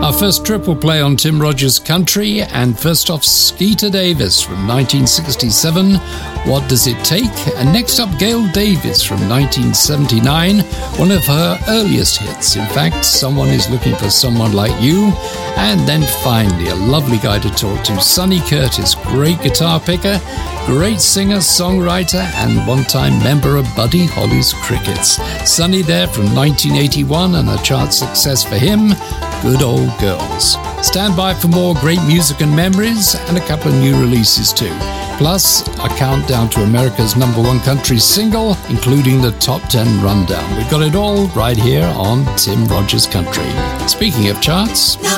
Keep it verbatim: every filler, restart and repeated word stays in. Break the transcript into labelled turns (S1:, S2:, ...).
S1: Our first triple play on Tim Rogers Country, and first off, Skeeter Davis from nineteen sixty-seven, What Does It Take? And next up, Gail Davis from nineteen seventy-nine, one of her earliest hits. In fact, Someone Is Looking for Someone Like You. And then finally, a lovely guy to talk to, Sonny Curtis, great guitar picker, great singer, songwriter, and one-time member of Buddy Holly's Crickets. Sonny there from nineteen eighty-one, and a chart success for him, Good Old Girls. Stand by for more great music and memories, and a couple of new releases too. Plus, a countdown to America's number one country single, including the top ten rundown. We've got it all right here on Tim Rogers Country. Speaking of charts...
S2: Number